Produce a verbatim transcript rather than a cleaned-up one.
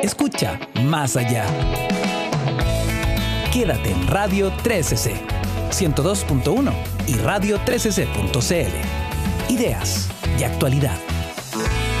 Escucha más allá. Quédate en Radio trece C, ciento dos punto uno y radio trece c punto c l. Ideas de actualidad.